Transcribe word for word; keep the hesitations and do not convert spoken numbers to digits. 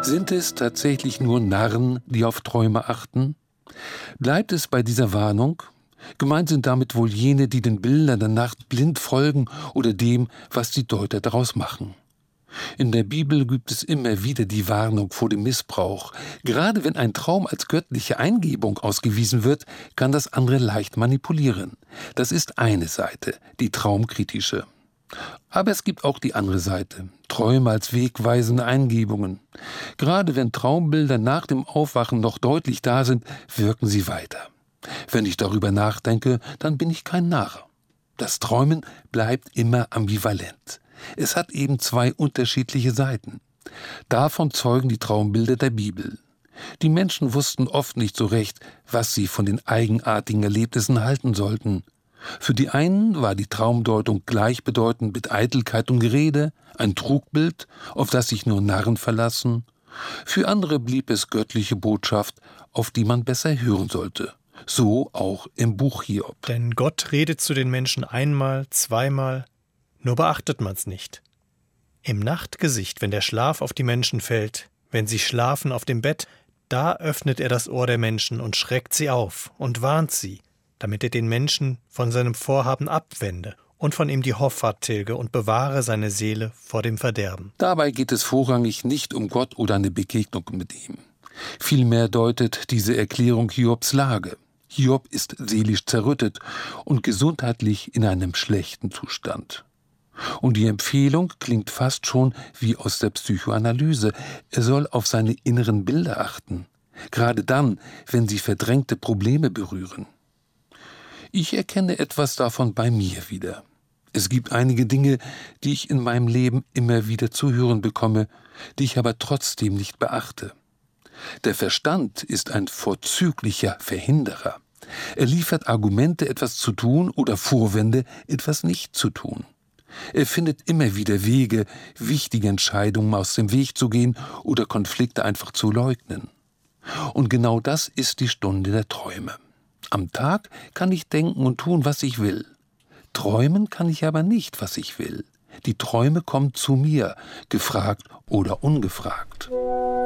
Sind es tatsächlich nur Narren, die auf Träume achten? Bleibt es bei dieser Warnung? Gemeint sind damit wohl jene, die den Bildern der Nacht blind folgen oder dem, was die Deuter daraus machen. In der Bibel gibt es immer wieder die Warnung vor dem Missbrauch. Gerade wenn ein Traum als göttliche Eingebung ausgewiesen wird, kann das andere leicht manipulieren. Das ist eine Seite, die traumkritische. Aber es gibt auch die andere Seite, Träume als wegweisende Eingebungen. Gerade wenn Traumbilder nach dem Aufwachen noch deutlich da sind, wirken sie weiter. Wenn ich darüber nachdenke, dann bin ich kein Narr. Das Träumen bleibt immer ambivalent. Es hat eben zwei unterschiedliche Seiten. Davon zeugen die Traumbilder der Bibel. Die Menschen wussten oft nicht so recht, was sie von den eigenartigen Erlebnissen halten sollten. Für die einen war die Traumdeutung gleichbedeutend mit Eitelkeit und Gerede, ein Trugbild, auf das sich nur Narren verlassen. Für andere blieb es göttliche Botschaft, auf die man besser hören sollte. So auch im Buch Hiob. Denn Gott redet zu den Menschen einmal, zweimal, nur beachtet man's nicht. Im Nachtgesicht, wenn der Schlaf auf die Menschen fällt, wenn sie schlafen auf dem Bett, da öffnet er das Ohr der Menschen und schreckt sie auf und warnt sie, damit er den Menschen von seinem Vorhaben abwende und von ihm die Hoffart tilge und bewahre seine Seele vor dem Verderben. Dabei geht es vorrangig nicht um Gott oder eine Begegnung mit ihm. Vielmehr deutet diese Erklärung Hiobs Lage. Hiob ist seelisch zerrüttet und gesundheitlich in einem schlechten Zustand. Und die Empfehlung klingt fast schon wie aus der Psychoanalyse. Er soll auf seine inneren Bilder achten, gerade dann, wenn sie verdrängte Probleme berühren. Ich erkenne etwas davon bei mir wieder. Es gibt einige Dinge, die ich in meinem Leben immer wieder zu hören bekomme, die ich aber trotzdem nicht beachte. Der Verstand ist ein vorzüglicher Verhinderer. Er liefert Argumente, etwas zu tun oder Vorwände, etwas nicht zu tun. Er findet immer wieder Wege, wichtige Entscheidungen aus dem Weg zu gehen oder Konflikte einfach zu leugnen. Und genau das ist die Stunde der Träume. Am Tag kann ich denken und tun, was ich will. Träumen kann ich aber nicht, was ich will. Die Träume kommen zu mir, gefragt oder ungefragt.